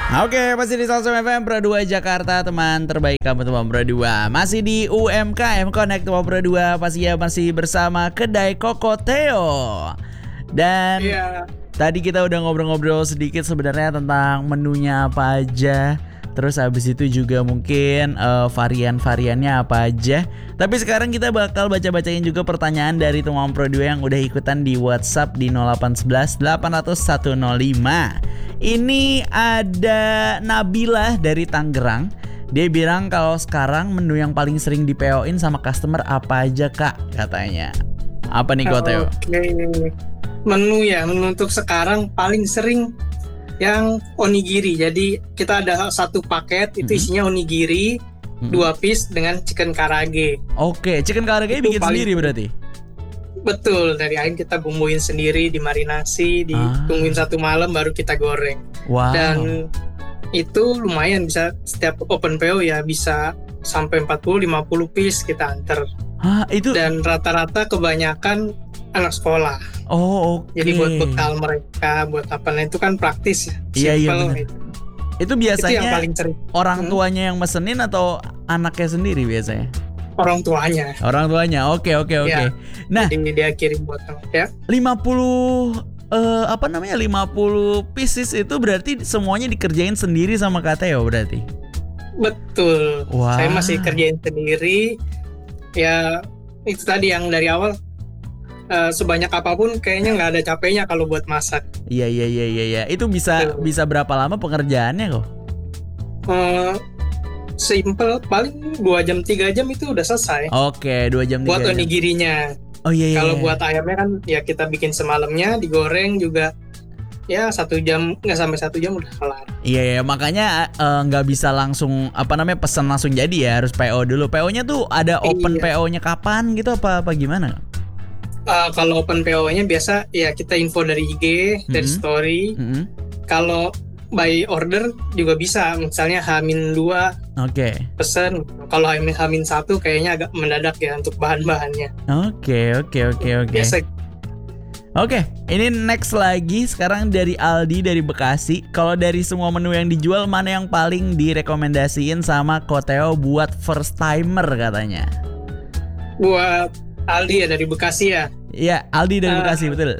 Oke, masih di Salsum FM Pro 2 Jakarta, teman terbaik kamu teman Pro 2. Masih di UMKM Connect teman Pro 2, pastinya masih bersama Kedai Kokoteo. Dan tadi kita udah ngobrol-ngobrol sedikit sebenarnya tentang menunya apa aja. Terus habis itu juga mungkin varian-variannya apa aja. Tapi sekarang kita bakal baca-bacain juga pertanyaan dari teman Pro 2 yang udah ikutan di WhatsApp di 0811 800 105. Ini ada Nabila dari Tangerang. Dia bilang kalau sekarang menu yang paling sering di PO-in sama customer apa aja kak katanya. Apa nih Koteo? Oke, menu untuk sekarang paling sering yang onigiri. Jadi kita ada satu paket itu isinya onigiri 2 piece dengan chicken karage. Oke, chicken karage bikin sendiri berarti? Betul, dari ayam kita bumbuin sendiri, dimarinasi, ditungguin 1 malam baru kita goreng. Wow. Dan itu lumayan, bisa setiap open PO ya bisa sampai 40-50 piece kita antar. Itu? Dan rata-rata kebanyakan anak sekolah. Oh, oke. Jadi buat bekal mereka, buat apa, nah itu kan praktis Iya ya. benar. Itu biasanya itu yang paling sering. Orang tuanya yang mesenin atau anaknya sendiri biasanya? Orang tuanya. Orang tuanya, oke. Ya, nah, jadi dia kirim buat ya. 50 pieces itu berarti semuanya dikerjain sendiri sama Kateo berarti? Betul. Wow. Saya masih kerjain sendiri. Ya itu tadi yang dari awal sebanyak apapun kayaknya nggak ada capeknya kalau buat masak. Iya. Itu bisa berapa lama pengerjaannya kok? Simple, paling 2 jam 3 jam itu udah selesai. Oke, 2 jam 3 buat jam. onigirinya. Oh iya. Kalau buat ayamnya kan ya kita bikin semalamnya, digoreng juga ya 1 jam, nggak sampai 1 jam udah kelar. Iya, makanya nggak bisa langsung pesan langsung jadi ya, harus PO dulu. PO-nya tuh ada open PO-nya kapan gitu apa gimana? Kalau open PO-nya biasa ya kita info dari IG, dari story. Kalau by order juga bisa, misalnya H-2 pesen. Kalau H-1 kayaknya agak mendadak ya untuk bahan-bahannya. Oke. Biasa. Oke, ini next lagi sekarang dari Aldi dari Bekasi. Kalau dari semua menu yang dijual, mana yang paling direkomendasiin sama Koteo buat first timer katanya? Buat Aldi ya dari Bekasi ya? Iya, Aldi dari Bekasi, betul.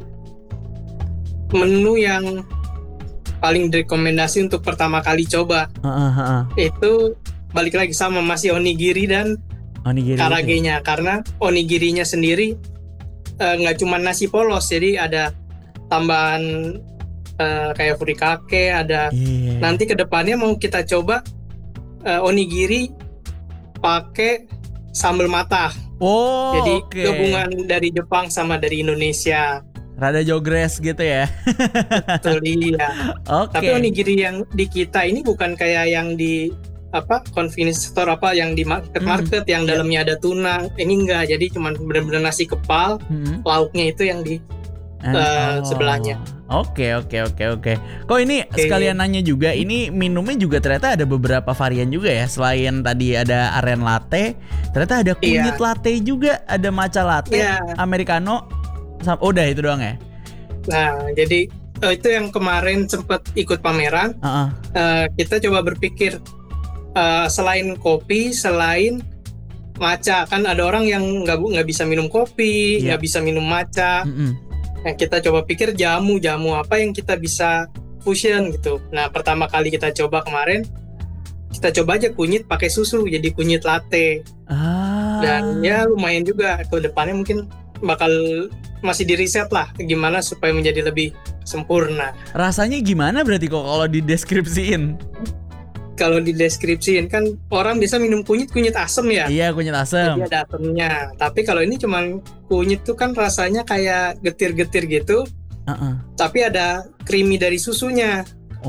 Menu yang paling direkomendasi untuk pertama kali coba itu balik lagi sama masih onigiri dan karagenya. Karena onigirinya sendiri nggak cuma nasi polos, jadi ada tambahan kayak furikake, ada nanti kedepannya mau kita coba onigiri pakai sambal matah. Jadi gabungan dari Jepang sama dari Indonesia. Rada jogres gitu ya. Betul, iya. Tapi onigiri yang di kita ini bukan kayak yang di convenience store yang di market yang dalamnya ada tuna. Ini enggak, jadi cuma benar-benar nasi kepal, lauknya itu yang di sebelahnya. Oke. Kok ini sekalian nanya juga, ini minumnya juga ternyata ada beberapa varian juga ya. Selain tadi ada aren latte, ternyata ada kunyit latte juga, ada matcha latte, americano. Udah itu doang ya? Nah, jadi itu yang kemarin sempat ikut pameran. Kita coba berpikir selain kopi, selain matcha, kan ada orang yang nggak bisa minum kopi, nggak bisa minum matcha. Nah, kita coba pikir jamu apa yang kita bisa fusion gitu. Nah, pertama kali kita coba kemarin, kita coba aja kunyit pakai susu, jadi kunyit latte. Dan ya lumayan juga. Ke depannya mungkin bakal masih di riset lah gimana supaya menjadi lebih sempurna. Rasanya gimana berarti kok kalau dideskripsiin? Kalau dideskripsiin kan orang bisa minum kunyit asam ya. Iya, kunyit asam. Jadi ada asamnya. Tapi kalau ini cuman kunyit tuh kan rasanya kayak getir-getir gitu. Tapi ada creamy dari susunya.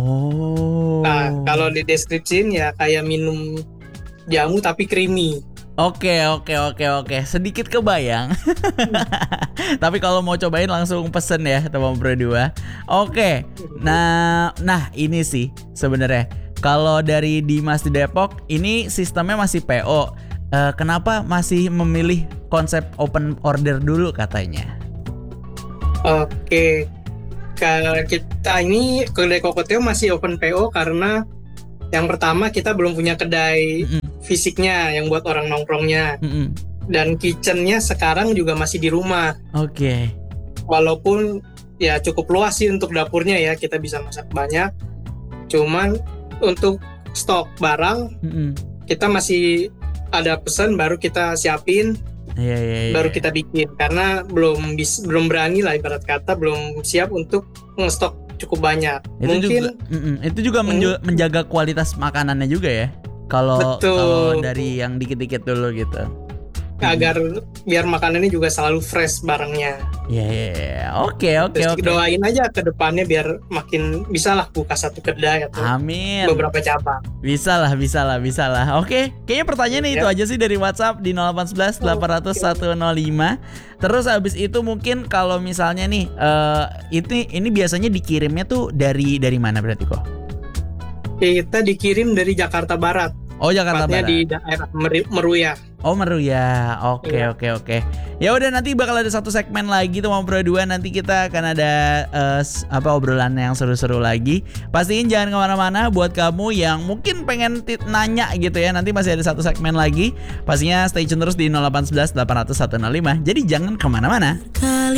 Nah, kalau dideskripsiin ya kayak minum jamu tapi creamy. Oke. Sedikit kebayang. Tapi kalau mau cobain langsung pesen ya teman Pro 2. Oke. Nah ini sih sebenarnya. Kalau dari Dimas di Depok, ini sistemnya masih PO. Kenapa masih memilih konsep open order dulu katanya? Oke. Kita ini kedai Kokoteo masih open PO karena yang pertama kita belum punya kedai fisiknya yang buat orang nongkrongnya. Dan kitchennya sekarang juga masih di rumah. Oke. Walaupun ya cukup luas sih untuk dapurnya ya, kita bisa masak banyak. Cuman untuk stok barang kita masih ada pesan baru kita siapin. Baru kita bikin karena belum berani lah, ibarat kata belum siap untuk ngestok cukup banyak. Itu juga menjaga kualitas makanannya juga ya. Kalau dari yang dikit-dikit dulu gitu. Agar biar makanannya juga selalu fresh barangnya. Oke. Doain aja ke depannya biar makin bisa lah buka satu kedai atau beberapa cabang. Bisa lah. Oke, kayaknya pertanyaannya itu aja sih dari WhatsApp di 0811 800 105. Terus habis itu mungkin kalau misalnya nih ini biasanya dikirimnya tuh dari mana berarti kok? Kita dikirim dari Jakarta Barat. Oh, Jakarta Barat. Di daerah Meruya. Oh, Meruya. Oke. Ya udah, nanti bakal ada satu segmen lagi tuh Pro 2. Nanti kita akan ada obrolan yang seru-seru lagi. Pastiin jangan kemana-mana. Buat kamu yang mungkin pengen nanya gitu ya, nanti masih ada satu segmen lagi. Pastinya stay tune terus di 0811 800 105. Jadi jangan kemana-mana.